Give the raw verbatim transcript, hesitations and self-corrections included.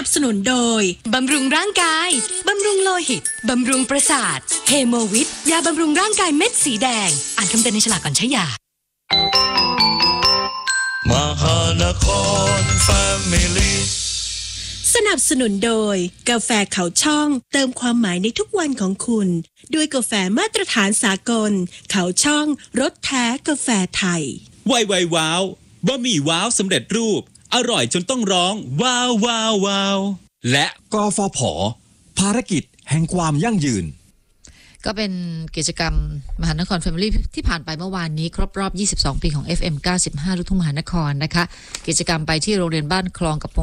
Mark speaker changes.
Speaker 1: บสนุนโดยบำรุงร่างกายบำรุงโลหิตบำรุงประสาทเฮโมวิทยาบำรุงร่างกายเม็ดสีแดงอ่านคำเตือนในฉลากก่อนใช้ยามหานครแฟมิลี่สนับสนุนโดยกาแฟเขาช่องเติมความหมายในทุกวันของคุณด้วยกาแฟมาตรฐานสากลเขาช่องรสแท้กาแฟไทย
Speaker 2: ไวไวว้าวบะหมี่ว้าวสำเร็จรูปอร่อยจนต้องร้องว้าวว้าวว้าวและ
Speaker 3: กฟผ.ภารกิจแห่งความยั่งยืน
Speaker 4: ก็เป็นกิจกรรมมหานครแฟมิลี่ที่ผ่านไปเมื่อวานนี้ครบรอบยี่สิบสองปีของ เอฟ เอ็ม เก้าสิบห้า ลูกทุ่งมหานครนะคะกิจกรรมไปที่โรงเรียนบ้านคลองกับ